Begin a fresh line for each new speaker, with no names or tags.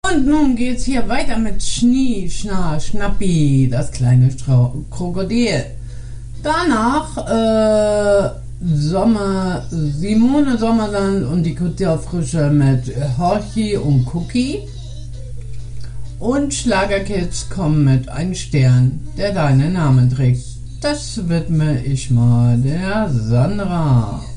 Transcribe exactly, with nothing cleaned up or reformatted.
Und nun geht's hier weiter mit Schnie, Schna, Schnappi, das kleine Strau Krokodil. Danach äh, Sommer, Simone Sommerland und die Kulturfrische mit Horchi und Cookie. Und Schlagerkids kommen mit Ein Stern, der deinen Namen trägt. Das widme ich mal der Sandra.